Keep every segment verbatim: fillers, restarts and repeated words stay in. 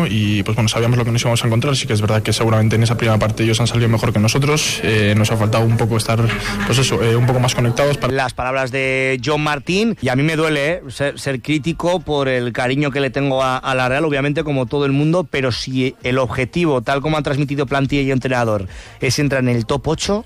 mucho y pues bueno, sabíamos lo que nos íbamos a encontrar. Sí que es verdad que seguramente en esa primera parte ellos han salido mejor que nosotros, eh, nos ha faltado un poco estar pues eso, eh, un poco más conectados. Para... Las palabras de John Martín, y a mí me duele eh, ser, ser crítico por el cariño que le tengo a, a la Real, obviamente como todo el mundo, pero si el objetivo, tal como han transmitido plantilla y entrenador, es entrar en el top ocho,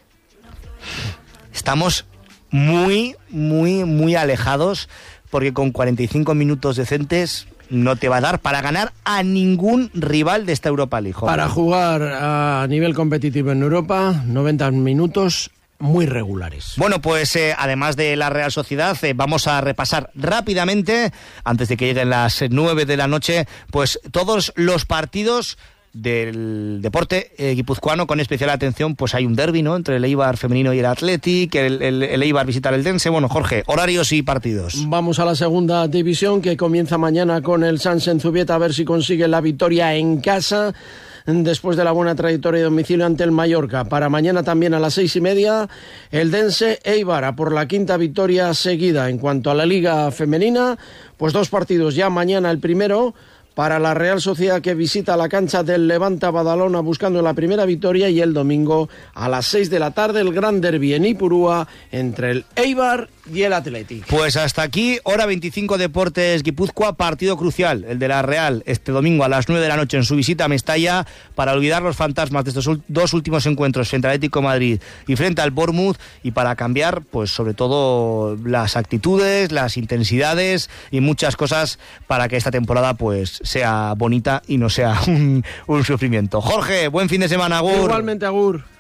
estamos muy, muy, muy alejados, porque con cuarenta y cinco minutos decentes no te va a dar para ganar a ningún rival de esta Europa League. Para jugar a nivel competitivo en Europa, noventa minutos muy regulares. Bueno, pues eh, además de la Real Sociedad, eh, vamos a repasar rápidamente, antes de que lleguen las nueve de la noche, pues todos los partidos del deporte eh, guipuzcoano, con especial atención, pues hay un derbi, ¿no?, entre el Eibar femenino y el Athletic, el, el, el Eibar visita al Eldense. Bueno, Jorge, horarios y partidos. Vamos a la segunda división, que comienza mañana con el Sansen Zubieta, a ver si consigue la victoria en casa después de la buena trayectoria de domicilio ante el Mallorca. Para mañana también a las seis y media, el Dense Eibar, por la quinta victoria seguida. En cuanto a la Liga Femenina, pues dos partidos ya mañana. El primero para la Real Sociedad, que visita la cancha del Levante Badalona buscando la primera victoria, y el domingo a las seis de la tarde el gran derbi en Ipurúa entre el Eibar y el Athletic. Pues hasta aquí, hora veinticinco, Deportes Guipúzcoa, partido crucial, el de la Real, este domingo a las nueve de la noche en su visita a Mestalla, para olvidar los fantasmas de estos dos últimos encuentros frente al Atlético de Madrid y frente al Bournemouth, y para cambiar, pues sobre todo las actitudes, las intensidades y muchas cosas para que esta temporada pues sea bonita y no sea un, un sufrimiento. Jorge, buen fin de semana, agur. Igualmente, agur.